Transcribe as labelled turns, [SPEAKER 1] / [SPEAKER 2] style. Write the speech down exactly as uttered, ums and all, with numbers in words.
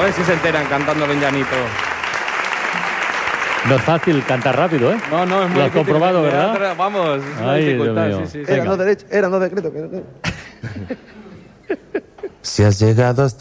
[SPEAKER 1] A ver si se enteran cantando Benjanito.
[SPEAKER 2] No es fácil cantar rápido, ¿eh?
[SPEAKER 1] No, no, es muy
[SPEAKER 2] Lo has
[SPEAKER 1] difícil.
[SPEAKER 2] comprobado, ¿verdad?
[SPEAKER 1] Vamos, es una
[SPEAKER 2] Ay,
[SPEAKER 1] dificultad.
[SPEAKER 2] Dios mío.
[SPEAKER 1] Sí, sí, sí.
[SPEAKER 3] Eran dos derechos, eran dos decretos.
[SPEAKER 4] Si has llegado hasta